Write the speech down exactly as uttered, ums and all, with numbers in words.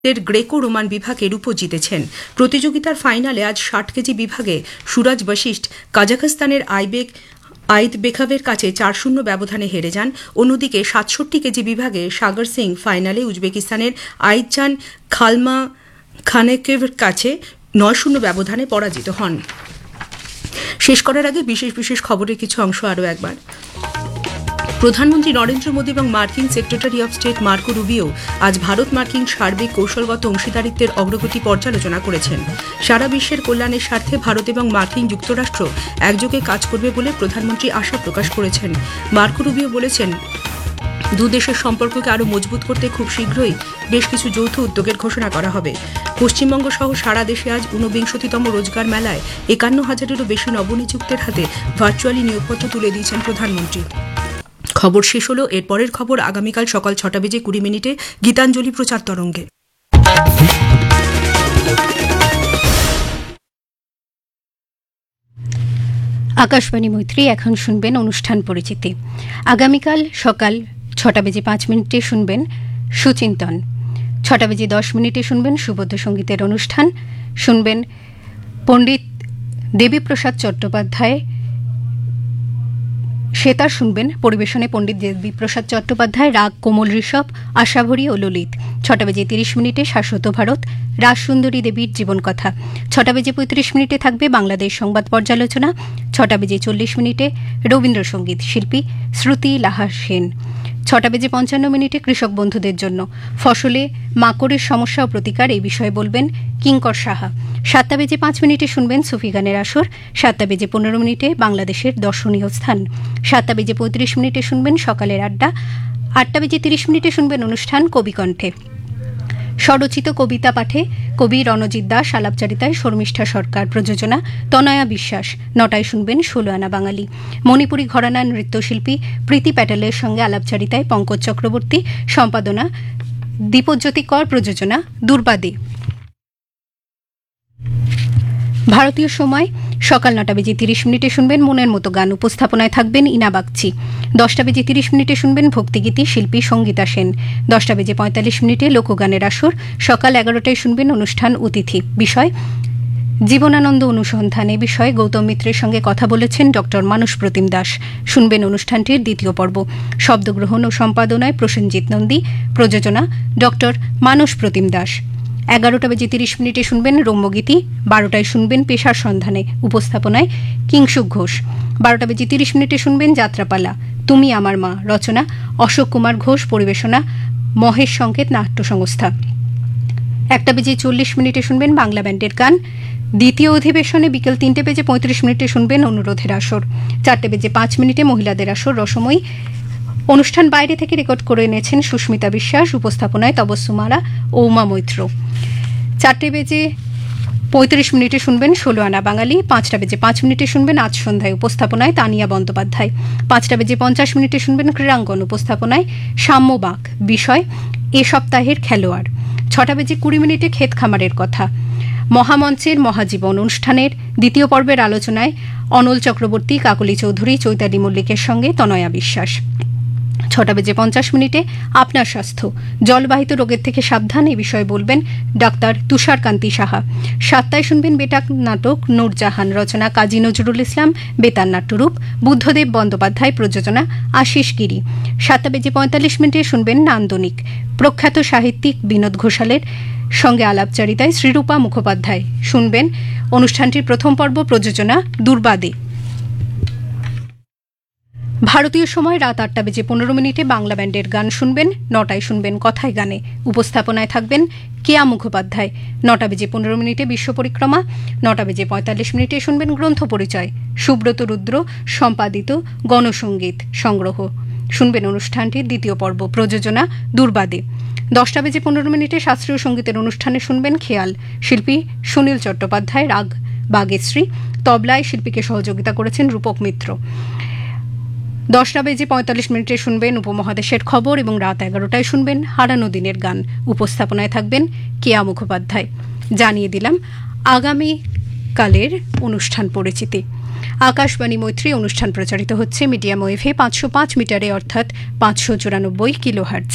এর Greco Roman বিভাগে রূপো জিতেছেন। প্রতিযোগিতার ফাইনালে আজ ষাট কেজি বিভাগে সুরজ বশিষ্ঠ কাজাখস্তানের আইবেক আইতবেখাভের কাছে চার শূন্য ব্যবধানে হেরে যান। অন্যদিকে সাতষট্টি কেজি বিভাগে সাগর সিং ফাইনালে উজবেকিস্তানের আইতজান খালমা খানেকেভের কাছে নয় শূন্য ব্যবধানে পরাজিত হন। শেষ করার আগে বিশেষ বিশেষ খবরের কিছু অংশ আরও একবার। প্রধানমন্ত্রী নরেন্দ্র মোদী এবং মার্কিন secretary of state Marco Rubio আজ ভারত মার্কিন সার্বিক কৌশলগত অংশীদারিত্বের অগ্রগতি পর্যালোচনা করেছেন। সারা বিশ্বের কল্যাণের স্বার্থে ভারত এবং মার্কিন যুক্তরাষ্ট্র একযোগে কাজ করবে বলে প্রধানমন্ত্রী আশা প্রকাশ করেছেন। মার্কো রুবিও বলেছেন, দু দেশের সম্পর্ককে আরও মজবুত করতে খুব শীঘ্রই বেশ কিছু যৌথ উদ্যোগের ঘোষণা করা হবে। পশ্চিমবঙ্গ সহ সারা দেশে আজ ঊনবিংশতিতম রোজগার মেলায় একান্ন হাজারেরও বেশি নবনিযুক্তের হাতে ভার্চুয়ালি নিয়োগপত্র তুলে দিয়েছেন প্রধানমন্ত্রী। খবর শেষ হলো। এর পরের খবর আগামীকাল সকাল ছটা বেজে কুড়ি মিনিটে গীতাঞ্জলি প্রচার তরঙ্গে। আকাশবাণী মৈত্রী। এখন শুনবেন অনুষ্ঠান পরিচিতি। আগামীকাল সকাল ছটা বেজে পাঁচ মিনিটে শুনবেন সুচিন্তন। ছটা বেজে দশ মিনিটে শুনবেন সুবোধ্য সঙ্গীতের অনুষ্ঠান। শুনবেন পণ্ডিত দেবীপ্রসাদ চট্টোপাধ্যায় সেতার শুনবেন। পরিবেশনে পণ্ডিত দেবীপ্রসাদ চট্টোপাধ্যায়, রাগ কোমল ঋষভ, আশাভরী ও ললিত। ছটা বেজে তিরিশ মিনিটে শাশ্বত ভারত, রাজসুন্দরী দেবীর জীবনকথা। ছটা বেজে পঁয়ত্রিশ মিনিটে থাকবে বাংলাদেশ সংবাদ পর্যালোচনা। ছটা বেজে চল্লিশ মিনিটে রবীন্দ্রসঙ্গীত, শিল্পী শ্রুতি লাহা সেন। ছটা বেজে পঞ্চান্ন মিনিটে কৃষক বন্ধুদের জন্য ফসলে মাকড়ের সমস্যা ও প্রতিকার এই বিষয়ে বলবেন কিঙ্কর সাহা। সাতটা বেজে পাঁচ মিনিটে শুনবেন সুফি গানের আসর। সাতটা বেজে পনেরো মিনিটে বাংলাদেশের দর্শনীয় স্থান। সাতটা বেজে পঁয়ত্রিশ মিনিটে শুনবেন সকালের আড্ডা। আটটা বেজে তিরিশ মিনিটে শুনবেন অনুষ্ঠান কবিকণ্ঠে। স্বরচিত কবিতা পাঠে কবি রণজিৎ দাস, আলাপচারিতায় শর্মিষ্ঠা সরকার, প্রযোজনা তনয়া বিশ্বাস। নটায় শুনবেন ষোলো আনা বাঙালি। মণিপুরী ঘরানার নৃত্যশিল্পী প্রীতি প্যাটেলের সঙ্গে আলাপচারিতায় পঙ্কজ চক্রবর্তী, সম্পাদনা দীপজ্যোতি কর, প্রযোজনা দুর্বাদী। ভারতীয় সময় সকাল নটা বেজে তিরিশ মিনিটে শুনবেন মনের মতো গান। উপস্থাপনায় থাকবেন ইনা বাগচি। দশটা বেজে তিরিশ মিনিটে শুনবেন ভক্তিগীতি, শিল্পী সঙ্গীতা সেন। দশটা বেজে পঁয়তাল্লিশ মিনিটে লোকগানের আসর। সকাল এগারোটায় শুনবেন অনুষ্ঠান অতিথি। বিষয় জীবনানন্দ অনুসন্ধান। এ বিষয়ে গৌতম মিত্রের সঙ্গে কথা বলেছেন ডক্টর মানস প্রতিম দাস। শুনবেন অনুষ্ঠানটির দ্বিতীয় পর্ব। শব্দগ্রহণ ও সম্পাদনায় প্রসেনজিৎ নন্দী, প্রযোজনা ডক্টর মানস প্রতিম দাস। এগারোটা বেজে তিরিশ মিনিটে শুনবেন রম্যগীতি। বারোটায় শুনবেন পেশার সন্ধানে। উপস্থাপনায় কিংসুক ঘোষ। বারোটা বেজে তিরিশ মিনিটে শুনবেন যাত্রাপালা, তুমি আমার মা। রচনা অশোক কুমার ঘোষ, পরিবেশনা মহেশ সংকেত নাট্য সংস্থা। একটা বেজে চল্লিশ মিনিটে শুনবেন বাংলা ব্যান্ডের গান। দ্বিতীয় অধিবেশনে বিকেল তিনটে বেজে পঁয়ত্রিশ মিনিটে শুনবেন অনুরোধের আসর। চারটে বেজে পাঁচ মিনিটে মহিলাদের আসর রসময়ী। অনুষ্ঠান বাইরে থেকে রেকর্ড করে এনেছেন সুস্মিতা বিশ্বাস। উপস্থাপনায় তবস্সুমারা ও উমা মৈত্র। চারটে বেজে পঁয়ত্রিশ মিনিটে শুনবেন ষোলো আনা বাঙালি। পাঁচটা বেজে পাঁচ মিনিটে শুনবেন আজ সন্ধ্যায়। উপস্থাপনায় তানিয়া বন্দ্যোপাধ্যায়। পাঁচটা বেজে পঞ্চাশ মিনিটে শুনবেন ক্রীড়াঙ্গন। উপস্থাপনায় সাম্যবাক। বিষয় এ সপ্তাহের খেলোয়াড়। ছটা বেজে কুড়ি মিনিটে ক্ষেত খামারের কথা। মহামঞ্চের মহাজীবন অনুষ্ঠানের দ্বিতীয় পর্বের আলোচনায় অনল চক্রবর্তী, কাকলি চৌধুরী, চৈতালি মল্লিকের সঙ্গে তনয়া বিশ্বাস। ছটা বেজে পঞ্চাশ মিনিটে আপনার স্বাস্থ্য, জলবাহিত রোগের থেকে সাবধান এ বিষয়ে বলবেন ডাক্তার তুষারকান্তি সাহা। সাতটায় শুনবেন বেতার নাটক নূরজাহান। রচনা কাজী নজরুল ইসলাম, বেতার নাট্যরূপ বুদ্ধদেব বন্দ্যোপাধ্যায়, প্রযোজনা আশিস গিরি। সাতটা বেজে পঁয়তাল্লিশ মিনিটে শুনবেন নান্দনিক। প্রখ্যাত সাহিত্যিক বিনোদ ঘোষালের সঙ্গে আলাপচারিতায় শ্রীরূপা মুখোপাধ্যায়। শুনবেন অনুষ্ঠানটির প্রথম পর্ব, প্রযোজনা দুর্বাদী। ভারতীয় সময় রাত আটটা বেজে পনেরো মিনিটে বাংলা ব্যান্ডের গান শুনবেন। নটায় শুনবেন কথায় গানে। উপস্থাপনায় থাকবেন কেয়া মুখোপাধ্যায়। নটা বেজে পনেরো মিনিটে বিশ্ব পরিক্রমা। নটা বেজে পঁয়তাল্লিশ মিনিটে শুনবেন গ্রন্থ পরিচয়, সুব্রত রুদ্র সম্পাদিত গণসঙ্গীত সংগ্রহ। শুনবেন অনুষ্ঠানটির দ্বিতীয় পর্ব, প্রযোজনা দুর্বাদী। দশটা বেজে পনেরো মিনিটে শাস্ত্রীয় সঙ্গীতের অনুষ্ঠানে শুনবেন খেয়াল, শিল্পী সুনীল চট্টোপাধ্যায়, রাগ বাগেশ্রী। তবলায় শিল্পীকে সহযোগিতা করেছেন রূপক মিত্র। দশটা বেজে পঁয়তাল্লিশ মিনিটে শুনবেন উপমহাদেশের খবর এবং রাত এগারোটায় শুনবেন হারানো দিনের গান। উপস্থাপনায় থাকবেন কেয়া মুখোপাধ্যায়। জানিয়ে দিলাম আগামী কালের অনুষ্ঠান পরিচিতি। আকাশবাণী মৈত্রী অনুষ্ঠান প্রচারিত হচ্ছে মিডিয়াম ওয়েভে পাঁচশো পাঁচ মিটারে অর্থাৎ পাঁচশো চুরানব্বই কিলোহার্টজ।